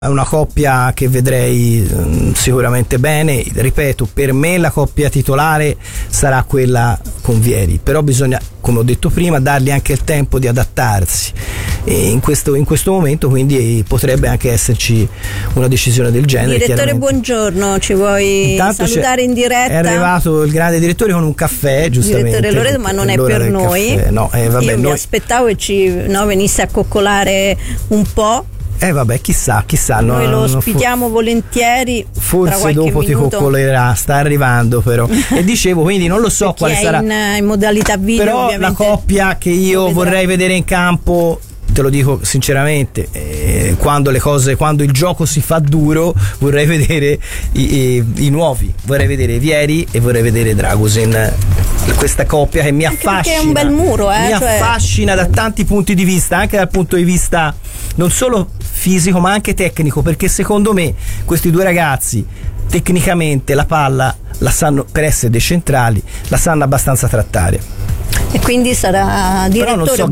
È una coppia che vedrei sicuramente bene. Ripeto, per me la coppia titolare sarà quella con Vieri, però bisogna, come ho detto prima, dargli anche il tempo di adattarsi, e in questo momento quindi potrebbe anche esserci una decisione del genere. Direttore, buongiorno, ci vuoi salutare in diretta? È arrivato il grande direttore con un caffè, giustamente. Direttore Loreto, ma non è per noi. No, vabbè, io mi aspettavo e venisse a coccolare un po'. Vabbè, chissà. Noi lo ospitiamo volentieri. Forse dopo ti coccolerà, sta arrivando però. E dicevo, quindi non lo so quale sarà. In modalità video. Però ovviamente la coppia che io vorrei vedere in campo, te lo dico sinceramente, quando il gioco si fa duro, vorrei vedere i nuovi, vorrei vedere Vieri e vorrei vedere Dragusin, questa coppia che mi affascina. Che è un bel muro, affascina da tanti punti di vista, anche dal punto di vista non solo fisico ma anche tecnico, perché secondo me questi due ragazzi tecnicamente la palla la sanno, per essere dei centrali, la sanno abbastanza trattare. E quindi sarà direttore.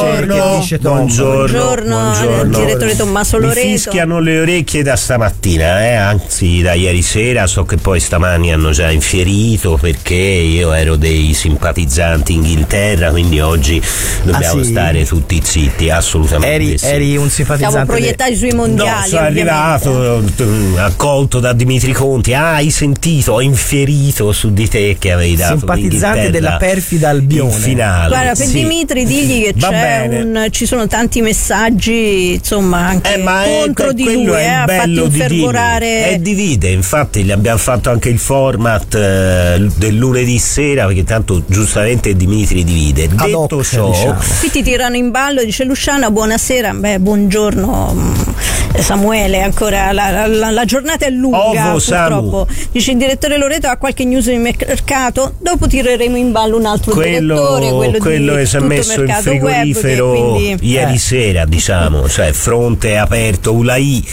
Buongiorno, direttore Tommaso Loreto. Mi fischiano le orecchie da stamattina, anzi da ieri sera. So che poi stamani hanno già infierito perché io ero dei simpatizzanti Inghilterra, quindi oggi dobbiamo stare tutti zitti, assolutamente. Eri un simpatizzante. Siamo proiettati sui mondiali. No, sono arrivato accolto da Dimitri Conti. Hai sentito? Ho infierito su di te che avevi dato simpatizzante della perfida Albione. Guarda, per Dimitri digli che ci sono tanti messaggi, insomma, anche contro di lui, ha fatto infervorare. Divide, infatti gli abbiamo fatto anche il format del lunedì sera, perché tanto giustamente Dimitri divide. Detto ciò, diciamo. Qui ti tirano in ballo, dice Luciana, buonasera, buongiorno Samuele, ancora la giornata è lunga, purtroppo. Dice il direttore Loreto ha qualche news di mercato, dopo tireremo in ballo un altro direttore, quello che si è messo in frigorifero ieri sera, diciamo, cioè fronte aperto Ulai,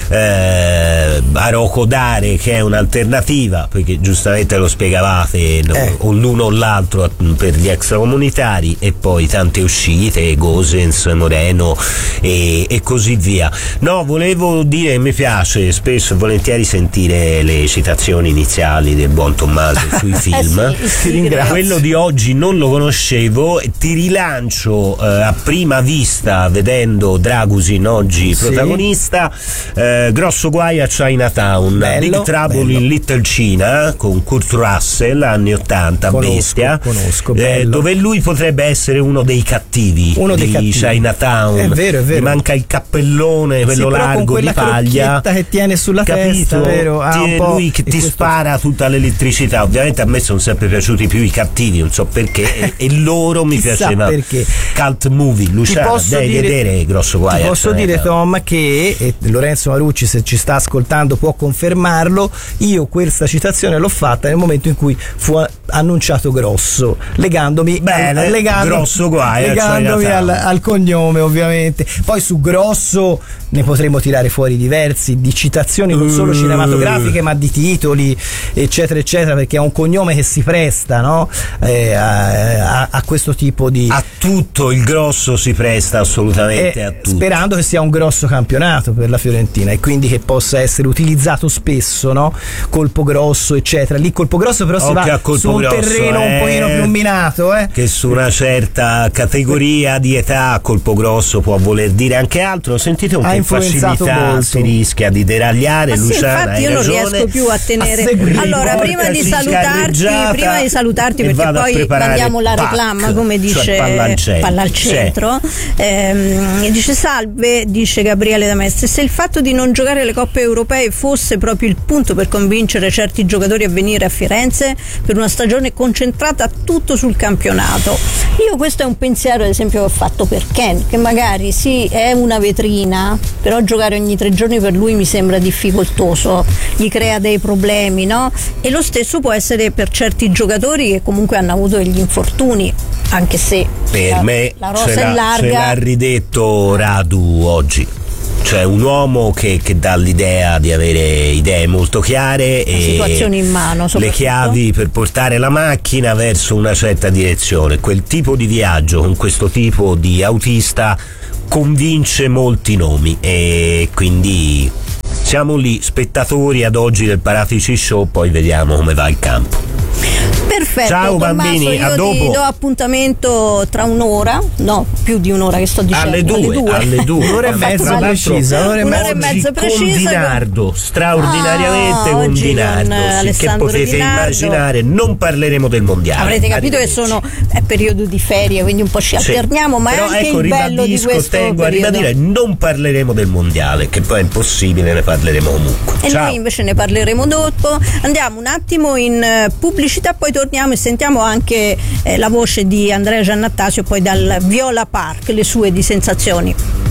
Arokodare, che è un'alternativa, perché giustamente lo spiegavate, o l'uno o l'altro per gli extracomunitari, e poi tante uscite, Gosens, Moreno e così via. No, volevo dire, mi piace spesso e volentieri sentire le citazioni iniziali del buon Tommaso sui film. Ti ringrazio. Quello di oggi non lo conoscevo, ti rilancio a prima vista vedendo Dragusin oggi protagonista, Grosso guai a Chinatown, Big Trouble in Little China con Kurt Russell, anni 80, bestia, dove lui potrebbe essere uno dei cattivi di Chinatown. È vero. Gli manca il cappellone, quello largo di paglia che tiene sulla testa, vero? Lui che ti spara tutta l'elettricità. Ovviamente a me sono sempre piaciuti più i cattivi, non so perché, e loro mi piaceva. Perché cult movie. Luciana, devi vedere Grosso guai. Ti posso dire, Tom, che Lorenzo Marucci, se ci sta ascoltando, può confermarlo. Io questa citazione l'ho fatta nel momento in cui fu annunciato Grosso, legandomi Grosso guai, legandomi al cognome, ovviamente. Poi su Grosso ne potremo tirare fuori diversi di citazioni, non solo cinematografiche ma di titoli, eccetera eccetera, perché è un cognome che si presta, no? A questo tipo di... A tutto il Grosso si presta assolutamente, a tutto. Sperando che sia un grosso campionato per la Fiorentina e quindi che possa essere utilizzato spesso, no? Colpo grosso, eccetera. Lì colpo grosso però si va su un terreno un pochino più minato, che su una certa categoria di età colpo grosso può voler dire anche altro. Sentite un po' facilità molto. Si rischia di deragliare. Luciana, infatti io non riesco più a tenere allora prima di salutarti perché poi mandiamo la reclama, come dice, cioè palla al centro. Dice salve, dice Gabriele da Mestre, se il fatto di non giocare le coppe europee fosse proprio il punto per convincere certi giocatori a venire a Firenze per una stagione concentrata tutto sul campionato. Io questo è un pensiero ad esempio che ho fatto per Ken, che magari sì è una vetrina, però giocare ogni 3 giorni per lui mi sembra difficoltoso, gli crea dei problemi, no? E lo stesso può essere per certi giocatori che comunque hanno avuto degli infortuni, anche se per me la rosa è larga. Ce l'ha ridetto Radu oggi. Cioè un uomo che dà l'idea di avere idee molto chiare e situazioni in mano, le chiavi per portare la macchina verso una certa direzione. Quel tipo di viaggio con questo tipo di autista convince molti nomi e quindi siamo lì spettatori ad oggi del Paratici Show, poi vediamo come va il campo. Perfetto, ciao bambini, Tommaso, a dopo. Ti do appuntamento tra un'ora, no, più di un'ora che sto dicendo. Alle 2. Un'ora e mezza precisa. Un'ora e mezza precisa. Con Dinardo, straordinariamente con Dinardo. Che potete immaginare, non parleremo del mondiale. Avrete capito che è periodo di ferie, quindi un po' ci alterniamo, ma però è anche il bello di questo tengo periodo. A ribadire, non parleremo del mondiale, che poi è impossibile, ne parleremo comunque. E ciao. Noi invece ne parleremo dopo. Andiamo un attimo in pubblicità, poi torniamo e sentiamo anche la voce di Andrea Giannattasio, poi dal Viola Park, le sue di sensazioni.